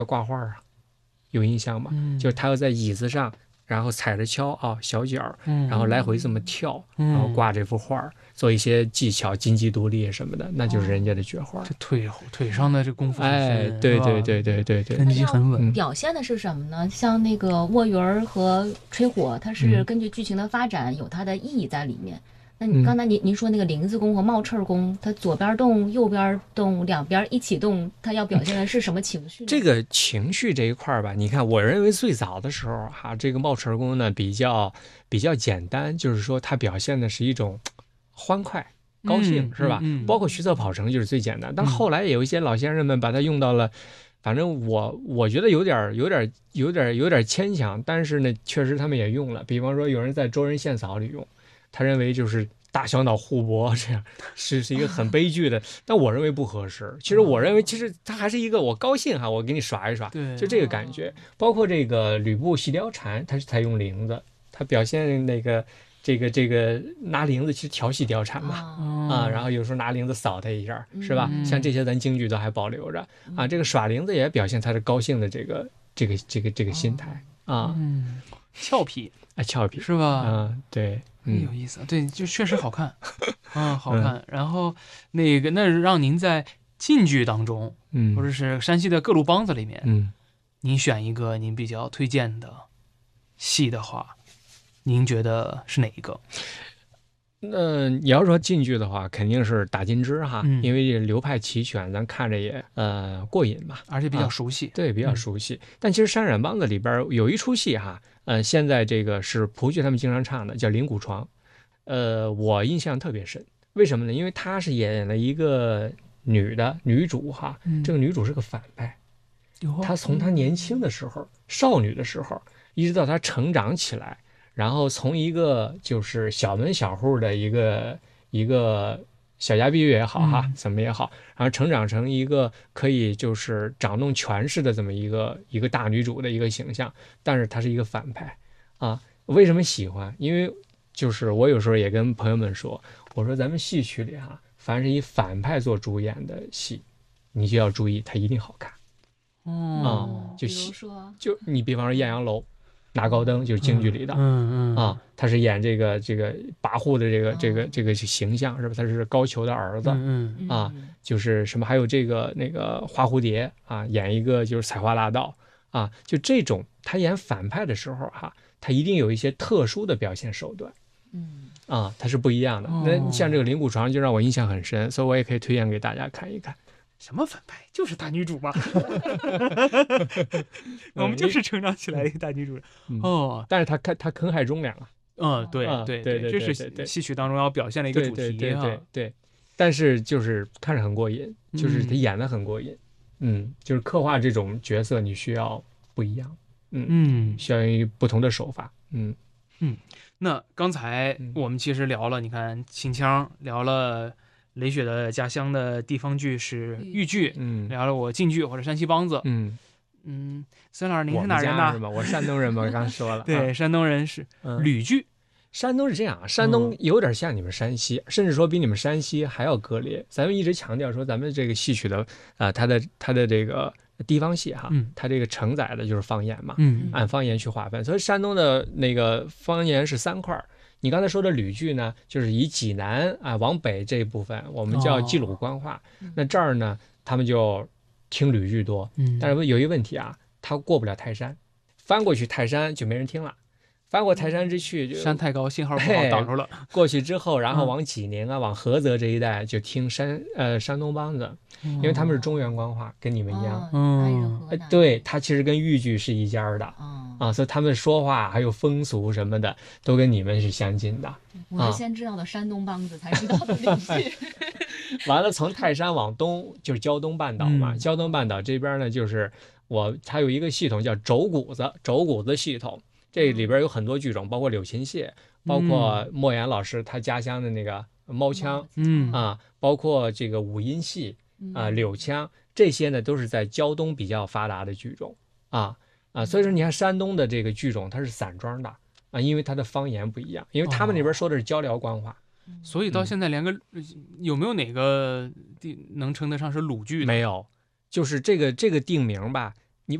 挂画啊，有印象吗？就是他要在椅子上，然后踩着跷啊，小脚，然后来回这么跳，然后挂这幅画，做一些技巧，金鸡独立什么的，那就是人家的绝画。 这腿上的这功夫很深， 对对对对对对， 根基很稳。 表现的是什么呢？像那个卧云儿和吹火，它是根据剧情的发展有它的意义在里面。那你刚才您说那个林子功和冒翅功，它左边动右边动，两边一起动，它要表现的是什么情绪呢？ 这个情绪这一块吧，你看，我认为最早的时候哈，这个冒翅功呢比较简单，就是说它表现的是一种欢快、高兴，是吧？包括徐策跑城就是最简单，但后来也有一些老先生们把它用到了。反正我觉得有点牵强，但是呢，确实他们也用了。比方说，有人在周人献嫂里用，他认为就是大小脑互搏，这样是一个很悲剧的，但我认为不合适。其实我认为，其实它还是一个我高兴哈，我给你耍一耍，就这个感觉。包括这个吕布戏貂蝉，他是采用铃子，他表现那个。这个拿铃子其实调戏貂蝉嘛，然后有时候拿铃子扫他一下，是吧？像这些咱京剧都还保留着啊。这个耍铃子也表现他的高兴的这个心态啊， 俏皮， 俏皮是吧？ 对， 有意思，对，就确实好看好看。然后那让您在晋剧当中，或者是山西的各路梆子里面，您选一个您比较推荐的戏的话。您觉得是哪一个？ 那你要说晋剧的话，肯定是打金枝哈，因为这流派齐全，咱看着也过瘾嘛， 而且比较熟悉。 对，比较熟悉。但其实山陕梆子里边有一出戏哈，现在这个是蒲剧他们经常唱的，叫《灵骨床》。我印象特别深，为什么呢？因为他是演了一个女主哈，这个女主是个反派，她从她年轻的时候，少女的时候，一直到她成长起来。然后从一个就是小门小户的一个小家碧玉也好哈，怎么也好，然后成长成一个可以就是掌弄权势的这么一个大女主的一个形象，但是她是一个反派啊。为什么喜欢？因为就是我有时候也跟朋友们说，我说咱们戏曲里哈，凡是以反派做主演的戏，你就要注意，它一定好看。 比如说， 就你比方说《艳阳楼》。拿高登就是京剧里的，他是演这个跋扈的这个形象是吧？他是高俅的儿子，就是什么还有那个花蝴蝶啊，演一个就是采花大盗啊，就这种他演反派的时候哈，他一定有一些特殊的表现手段，他是不一样的。那像这个《灵骨床》就让我印象很深，所以我也可以推荐给大家看一看。 什么反派？就是大女主嘛。我们就是成长起来的一个大女主。 但是她坑害忠良啊。 对，这是戏曲当中要表现的一个主题。 对。但是就是看着很过瘾，就是她演的很过瘾。就是刻画这种角色，你需要不一样。需要用不同的手法。 那刚才我们其实聊了，你看秦腔，聊了。雷雪的家乡的地方剧是豫剧，聊了我晋剧或者山西梆子，孙老师您是哪人呢？ 是吧？我山东人嘛，我刚说了， 对，山东人是吕剧。 山东是这样，山东有点像你们山西，甚至说比你们山西还要割裂。咱们一直强调说，咱们这个戏曲的它的这个地方戏哈，它这个承载的就是方言嘛，按方言去划分。所以山东的那个方言是3块。你刚才说的吕剧呢，就是以济南往北这一部分，我们叫冀鲁官话。那这儿呢，他们就听吕剧多。但是有一个问题啊，他过不了泰山，翻过去泰山就没人听了。翻过泰山之去， 山太高，信号不好，挡住了。 过去之后，然后往济宁往菏泽这一带就听山东梆子，因为他们是中原官话，跟你们一样。对，他其实跟豫剧是一家的。所以他们说话还有风俗什么的，都跟你们是相近的。 我是先知道的山东梆子，才知道的豫剧。 完了，从泰山往东就是胶东半岛嘛。胶东半岛这边呢，就是它有一个系统叫轴鼓子系统。这里边有很多剧种，包括柳琴戏，包括莫言老师他家乡的那个猫腔，包括这个五音戏柳腔，这些呢都是在胶东比较发达的剧种所以说你看山东的这个剧种它是散装的因为它的方言不一样，因为他们那边说的是交辽官话， 所以到现在连个有没有哪个能称得上是鲁剧的？ 没有。就是这个定名吧，